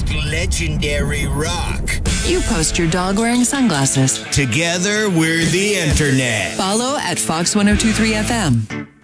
talk legendary rock. You post your dog wearing sunglasses. Together, we're the internet. Follow at Fox 1023 FM.